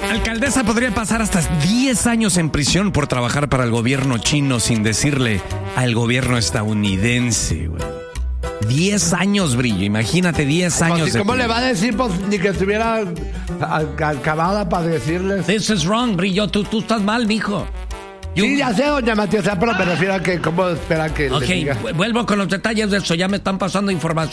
Alcaldesa podría pasar hasta 10 años en prisión por trabajar para el gobierno chino sin decirle al gobierno estadounidense, güey. 10 años, Brillo. Imagínate, 10 años. ¿Cómo le va a decir? Pues ni que estuviera acabada para decirles. This is wrong, Brillo. Tú estás mal, mijo. Sí, ya sé, doña Matías, pero me refiero a que cómo espera que le diga. Ok, vuelvo con los detalles de eso. Ya me están pasando información.